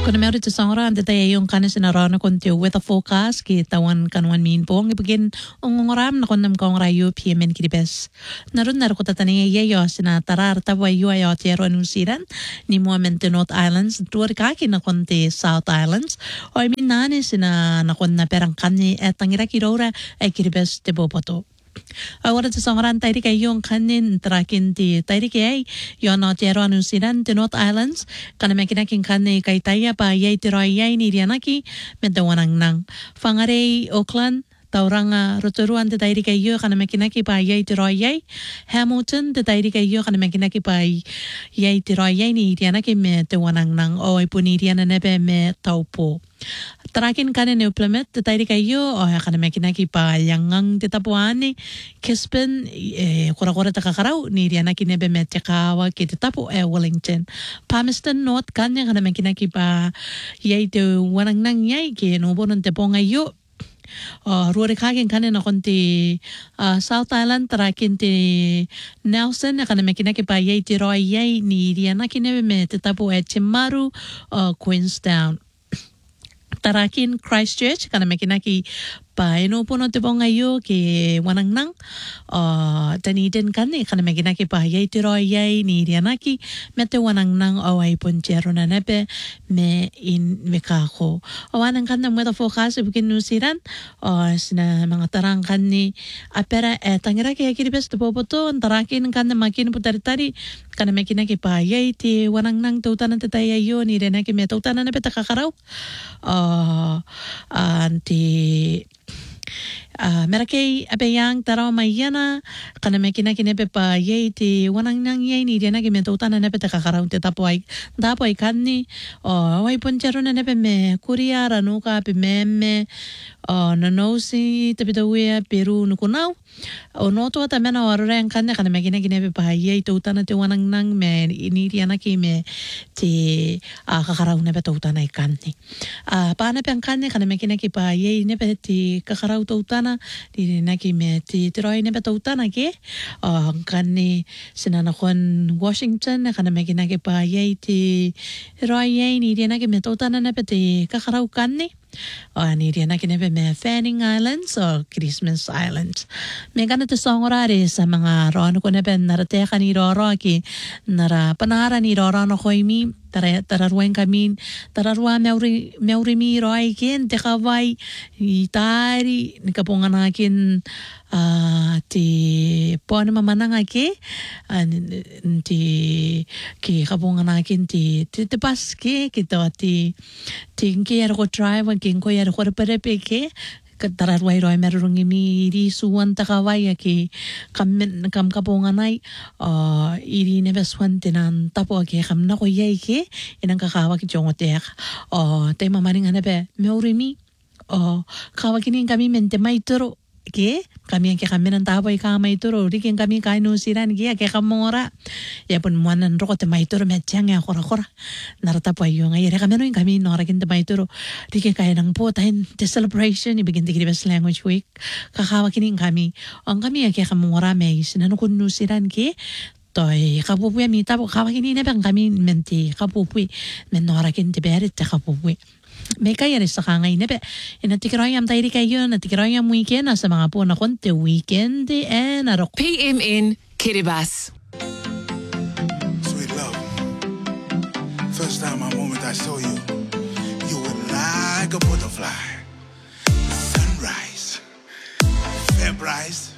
Kuna meron ito sa oran, detay yung kanas na rana kunti weather forecast, kitawan kanwan min pong ibigin ungoram na kunam kong rayo piyemen kiribes. Naroon na ko tatani yayo sina tarar tawa yu ayo tiyero anusiran ni Muamente North Islands, tuwar kaki na kunti South Islands, o min nani sina nakun na perang kani etangira kirora ay kiribes te bopoto. Ahora te songaran tairi kay yung kanin trakin ti tairi kay yon no tiyero anusiran ti North Islands kana makinaking kani kay taya pa yay tiroy yay ni rianaki medawanang nang fangare Auckland tauranga rotoruan te tairi kay yo kana makinaki pa yay tiroy yay Hamilton te tairi kay yo kana makinaki pa yay tiroy yay ni rianaki medawanang nang o ipuni riana nebe me taupo. Tarakin kanin implement te tairi kayo o kana makinaki pa yangang te tapuani Kispin kura-kura ta kakaraw ni riana kinebe met kawa ki te tapu Wellington Palmerston North kanya kana makinaki pa yay te wanang nang yay ki nubonon te ponga yo ruore kagen kanin konti South Island tarakin te Nelson kana makinaki pa yay te roi yay ni riana kinebe met te tapu Timaru Queenstown Tarakin Christchurch kana makinaki pa inupuno te ponga yo ke wanang nang taniden kani kana makinaki pa yay tiro yay ni rianaki mete wanang nang away ponchero na nepe me in mekako awanang kana mo ta forecast bikin nusiran sina mga tarang kani apera tangira ke kiribes te popoto tarakin kana makin putaritari kana makinaki pa yay ti wanang nang tautanan te tayo yo ni rianaki me tautanan nepe takakaraw anti merakay apeyang taraw mayana kana makinaki nepe pa yay ti wanang nang yay ni rianaki me tautanan nepe takakaraw te tapoy kanni way ponchero na nepe me Korea ranuka pe meme nanosi tapitawiya Peru nukunaw noto ata mena warureng kanne kana makinaki nepe pa yay tautanan te wanang nang me ni rianaki me ti kakaraw nepe tautanan kanni paana pe ang kanne kana makinaki pa yay nepe ti kakaraw tautana di naki me ti tiroy nepe tautana ke kanne sinanakon Washington kana makinaki pa yay ti tiroy yay ni rianaki me tautana nepe ti kakaraw kanne ni rianaki nepe me Fanning Islands o Christmas Islands me kana te songorare sa mga roano ko nepe narateka ni roro ki nara panara ni roro no koimi tararuen kamin tararua meuri mi roi ken te kawai itari nikapungan akin ti pon mamanang ake ti ki kapungan akin ti paske kito ti ki ko drive kin ko yar ko perepe ke tararway roi merong imi iri suwan takaway ki kam kapunganay iri nebeswan tinan tapo ke kam na ko yay ke inang kakawag jongotek tay mamaring anabe meurimi kawaginin kami mente maituro ke kami ang kami ng tapoy ka maituro rikin kami kainusiran ke kamora ya pun muanan roko te maituro medjang ya kora naratapoy yung ay kami no yung kami norakin te maituro rikin kaya ng po tahin te celebration ibigin te Kiribes Language Week kakawaginin kami ang kami ang kamora may sinanukunusiran ke toy kapupuya mi tapo kawaginin na bang kami menti kapupuy men norakin te berit te kapupuy may kaya rin sa kangay na natikiroyam tayo kayo natikiroyam weekend sa mga po na konti weekend arok PMN Kiribati. Sweet love, first time, my moment I saw you, you were like a butterfly. Sunrise, Febrise,